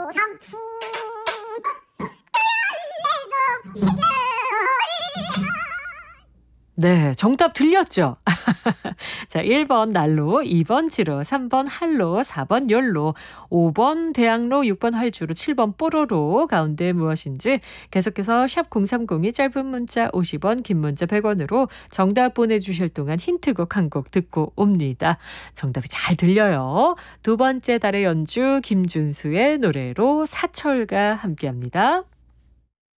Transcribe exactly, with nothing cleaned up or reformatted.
상품 내도 시절. 네, 정답 들렸죠? 자, 일 번 난로, 이 번 지로, 삼 번 할로, 사 번 열로, 오 번 대학로, 육 번 활주로, 칠 번 뽀로로 가운데 무엇인지 계속해서 샵 공삼공이 짧은 문자 오십 원, 긴 문자 백 원으로 정답 보내주실 동안 힌트곡 한 곡 듣고 옵니다. 정답이 잘 들려요. 두 번째 달의 연주 김준수의 노래로 사철과 함께합니다.